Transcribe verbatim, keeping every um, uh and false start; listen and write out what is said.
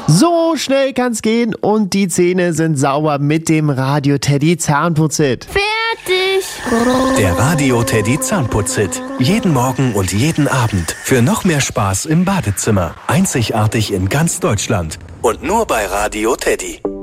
So schnell kann's gehen und die Zähne sind sauber mit dem Radio Teddy Zahnputz-Hit. Fertig! Der Radio Teddy Zahnputz-Hit. Jeden Morgen und jeden Abend. Für noch mehr Spaß im Badezimmer. Einzigartig in ganz Deutschland. Und nur bei Radio Teddy.